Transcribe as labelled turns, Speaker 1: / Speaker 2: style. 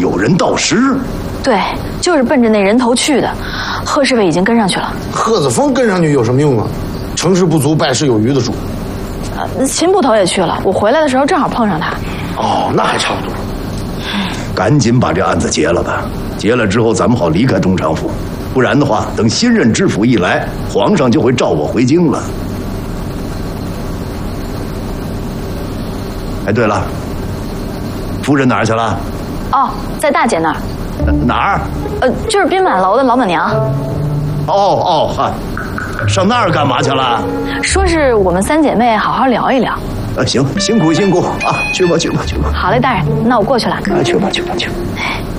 Speaker 1: 有人盗尸。
Speaker 2: 对，就是奔着那人头去的。贺侍卫已经跟上去了。
Speaker 3: 贺子峰跟上去有什么用啊？成事不足败事有余的主。
Speaker 2: 秦捕头也去了，我回来的时候正好碰上他。
Speaker 3: 哦，那还差不多。
Speaker 1: 赶紧把这案子结了吧，结了之后咱们好离开东厂府，不然的话，等新任知府一来，皇上就会召我回京了。哎，对了，夫人哪儿去了？
Speaker 2: 哦，在大姐那儿。
Speaker 1: 哪儿？
Speaker 2: 就是宾满楼的老板娘。
Speaker 1: 哈，上那儿干嘛去了？
Speaker 2: 说是我们三姐妹好好聊一聊。
Speaker 1: 行，辛苦啊，去吧。
Speaker 2: 好嘞，大人，那我过去了。
Speaker 1: 去吧。
Speaker 2: 哎。